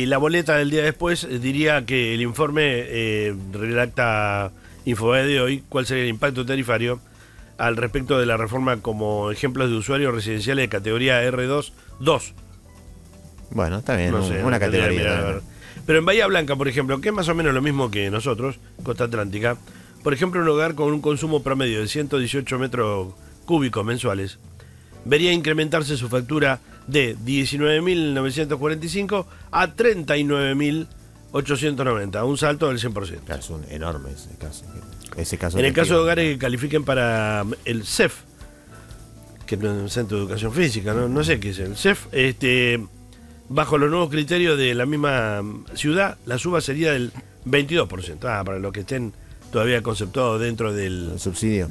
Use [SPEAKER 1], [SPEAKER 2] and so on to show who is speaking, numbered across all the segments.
[SPEAKER 1] La boleta del día después diría que el informe redacta Infobae de hoy cuál sería el impacto tarifario al respecto de la reforma como ejemplos de usuarios residenciales de categoría R2, 2.
[SPEAKER 2] Bueno, está bien,
[SPEAKER 1] No sé,
[SPEAKER 2] una
[SPEAKER 1] no tendría que
[SPEAKER 2] categoría.
[SPEAKER 1] mirar, a ver. Pero en Bahía Blanca, por ejemplo, que es más o menos lo mismo que nosotros, Costa Atlántica, por ejemplo, un hogar con un consumo promedio de 118 metros cúbicos mensuales, vería incrementarse su factura de 19.945 a 39.890, un salto del 100%.
[SPEAKER 2] Es un enorme ese caso. Ese caso
[SPEAKER 1] En el caso de
[SPEAKER 2] testigo.
[SPEAKER 1] hogares que califiquen para el CEF, que no es un centro de educación física, no sé qué es el CEF, bajo los nuevos criterios de la misma ciudad, la suba sería del 22%. Para los que estén todavía conceptuados dentro del
[SPEAKER 2] subsidio.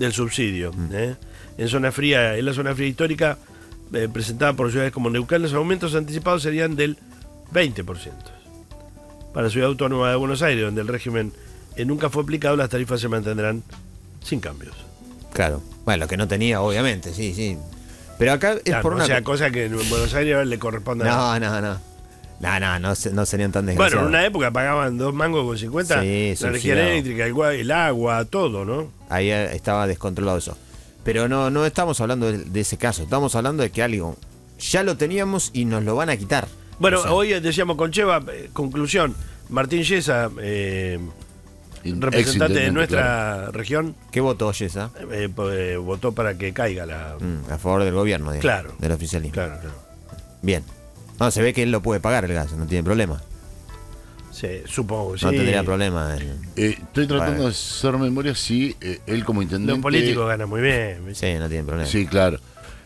[SPEAKER 1] En zona fría, en la zona fría histórica, presentada por ciudades como Neuquén, los aumentos anticipados serían del 20%. Para la Ciudad Autónoma de Buenos Aires, donde el régimen nunca fue aplicado, las tarifas se mantendrán sin cambios.
[SPEAKER 2] Claro. Bueno, lo que no tenía, obviamente, sí. Pero acá es
[SPEAKER 1] Claro,
[SPEAKER 2] por una...
[SPEAKER 1] O sea, cosa que en Buenos Aires le corresponde a...
[SPEAKER 2] No serían tan desgraciados.
[SPEAKER 1] Bueno, en una época pagaban 2 mangos con 50,
[SPEAKER 2] Sí,
[SPEAKER 1] la energía
[SPEAKER 2] subsidiado.
[SPEAKER 1] eléctrica, el agua, todo, ¿no?
[SPEAKER 2] Ahí estaba descontrolado eso. Pero no estamos hablando de ese caso. Estamos hablando de que algo ya lo teníamos y nos lo van a quitar.
[SPEAKER 1] Bueno,
[SPEAKER 2] O sea,
[SPEAKER 1] hoy decíamos con Cheva, conclusión, Martín Yesa, representante de nuestra región,
[SPEAKER 2] ¿qué votó Yesa?
[SPEAKER 1] votó para que caiga la...
[SPEAKER 2] A favor del gobierno, digamos,
[SPEAKER 1] Claro.
[SPEAKER 2] del oficialismo.
[SPEAKER 1] Claro.
[SPEAKER 2] Bien. No, se ve que él lo puede pagar el gas, no tiene problema.
[SPEAKER 1] Sí, supongo que sí.
[SPEAKER 2] No tendría problema.
[SPEAKER 3] Estoy tratando de hacer memoria si él como intendente...
[SPEAKER 1] Los políticos ganan muy bien.
[SPEAKER 2] Sí, no tiene problema.
[SPEAKER 3] Sí, claro.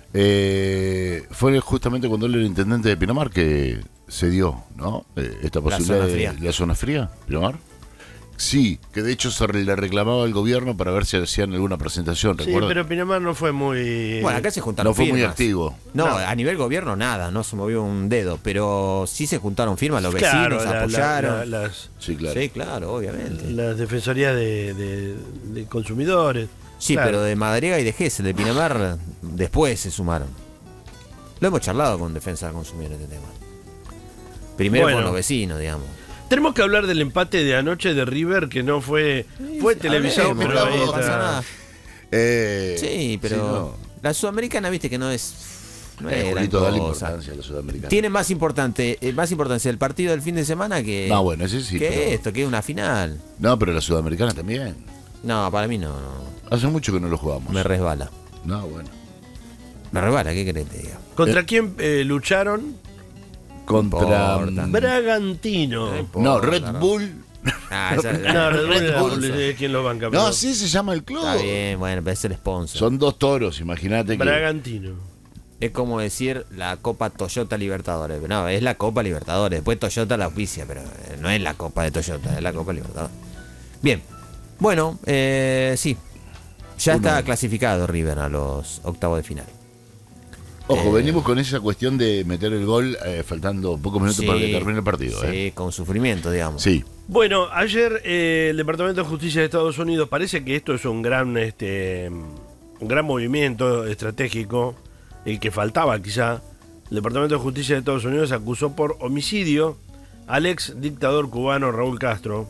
[SPEAKER 3] Fue justamente cuando él era intendente de Pinamar que se dio, ¿no? Esta posibilidad
[SPEAKER 2] zona
[SPEAKER 3] de
[SPEAKER 2] fría.
[SPEAKER 3] la zona fría, Pinamar. Sí, que de hecho se le reclamaba al gobierno para ver si hacían alguna presentación,
[SPEAKER 1] Sí,
[SPEAKER 3] ¿recuerdas?
[SPEAKER 1] pero Pinamar no fue muy...
[SPEAKER 2] Bueno, acá se juntaron
[SPEAKER 3] No fue
[SPEAKER 2] firmas.
[SPEAKER 3] muy activo.
[SPEAKER 2] No,
[SPEAKER 1] No.
[SPEAKER 2] a nivel gobierno nada, no se movió un dedo, pero sí se juntaron firmas, los
[SPEAKER 1] Claro,
[SPEAKER 2] vecinos apoyaron.
[SPEAKER 1] las
[SPEAKER 3] Sí, claro.
[SPEAKER 2] Sí, claro, obviamente.
[SPEAKER 1] defensorías de consumidores.
[SPEAKER 2] Sí,
[SPEAKER 1] Claro.
[SPEAKER 2] pero de Madariaga y de Gesell, de Pinamar, después se sumaron. Lo hemos charlado con Defensa del Consumidor este tema. Primero
[SPEAKER 1] Bueno.
[SPEAKER 2] con los vecinos, digamos.
[SPEAKER 1] Tenemos que hablar del empate de anoche de River, que no fue televisado,
[SPEAKER 2] Hablemos,
[SPEAKER 1] pero ahí
[SPEAKER 2] no
[SPEAKER 1] está.
[SPEAKER 2] pasa nada. Sí, pero
[SPEAKER 3] no.
[SPEAKER 2] la sudamericana, viste que no es gran
[SPEAKER 3] Julito, dale
[SPEAKER 2] cosa.
[SPEAKER 3] importancia a la sudamericana.
[SPEAKER 2] Tiene más importancia el partido del fin de semana que,
[SPEAKER 3] No, bueno, ese sí.
[SPEAKER 2] que
[SPEAKER 3] pero-
[SPEAKER 2] esto, que es una final.
[SPEAKER 3] No, pero la sudamericana también.
[SPEAKER 2] No, para mí no.
[SPEAKER 3] Hace mucho que no lo jugamos.
[SPEAKER 2] Me resbala.
[SPEAKER 3] No, bueno.
[SPEAKER 2] Me resbala, ¿qué querés que te diga?
[SPEAKER 1] ¿Contra quién lucharon?
[SPEAKER 3] Contra...
[SPEAKER 2] importa.
[SPEAKER 1] Bragantino.
[SPEAKER 3] No, Red Bull.
[SPEAKER 2] Ah, esa-
[SPEAKER 1] No, Red Bull
[SPEAKER 3] Red
[SPEAKER 1] era
[SPEAKER 3] Bull.
[SPEAKER 1] publicidad de quién lo banca.
[SPEAKER 3] No,
[SPEAKER 1] pero
[SPEAKER 3] así se llama el club.
[SPEAKER 2] Está bien, bueno, pero es el sponsor.
[SPEAKER 3] Son 2 toros, imagínate que...
[SPEAKER 1] Bragantino.
[SPEAKER 2] Es como decir la Copa Toyota Libertadores. No, es la Copa Libertadores. Después Toyota la auspicia, pero no es la Copa de Toyota, es la Copa Libertadores. Bien. Bueno, sí. Ya está clasificado River a los octavos de final.
[SPEAKER 3] Ojo, venimos con esa cuestión de meter el gol faltando pocos minutos
[SPEAKER 2] Sí,
[SPEAKER 3] para que termine el partido.
[SPEAKER 2] Sí, con sufrimiento, digamos.
[SPEAKER 3] Sí.
[SPEAKER 1] Bueno, ayer el Departamento de Justicia de Estados Unidos, parece que esto es un gran movimiento estratégico, el que faltaba quizá. El Departamento de Justicia de Estados Unidos acusó por homicidio al ex dictador cubano Raúl Castro.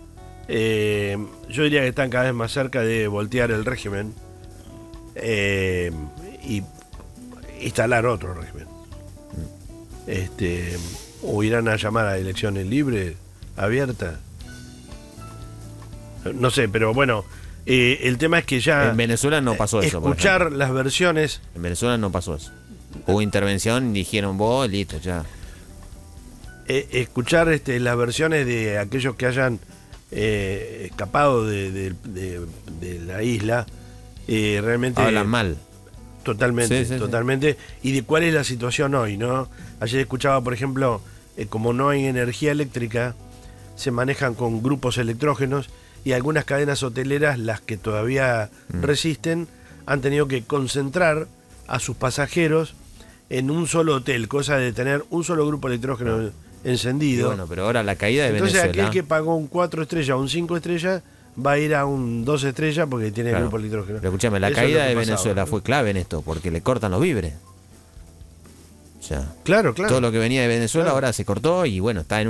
[SPEAKER 1] Yo diría que están cada vez más cerca de voltear el régimen y instalar otro régimen. O irán a llamar a elecciones libres, abiertas. No sé, pero bueno, el tema es que ya
[SPEAKER 2] En Venezuela no pasó eso. por
[SPEAKER 1] escuchar
[SPEAKER 2] ejemplo.
[SPEAKER 1] las versiones.
[SPEAKER 2] En Venezuela no pasó eso. Hubo intervención, dijeron vos, listo, ya.
[SPEAKER 1] Escuchar las versiones de aquellos que hayan escapado de la isla, realmente
[SPEAKER 2] Hablan mal.
[SPEAKER 1] totalmente,
[SPEAKER 2] Sí, sí,
[SPEAKER 1] totalmente, y de cuál es la situación hoy, ¿no? Ayer escuchaba, por ejemplo, como no hay energía eléctrica, se manejan con grupos electrógenos y algunas cadenas hoteleras, las que todavía resisten, han tenido que concentrar a sus pasajeros en un solo hotel, cosa de tener un solo grupo electrógeno
[SPEAKER 2] Y
[SPEAKER 1] encendido.
[SPEAKER 2] bueno, pero ahora la caída de
[SPEAKER 1] Entonces
[SPEAKER 2] Venezuela.
[SPEAKER 1] aquel que pagó un 4 estrellas o un 5 estrellas va a ir a un 2 estrellas porque tiene
[SPEAKER 2] Claro.
[SPEAKER 1] grupo electrógeno.
[SPEAKER 2] Pero escúchame, la
[SPEAKER 1] Eso es
[SPEAKER 2] caída
[SPEAKER 1] lo que
[SPEAKER 2] de
[SPEAKER 1] pasaba,
[SPEAKER 2] Venezuela
[SPEAKER 1] ¿no?
[SPEAKER 2] fue clave en esto, porque le cortan los víveres. O sea,
[SPEAKER 1] Claro, claro.
[SPEAKER 2] todo lo que venía de Venezuela
[SPEAKER 1] Claro.
[SPEAKER 2] ahora se cortó y bueno, está en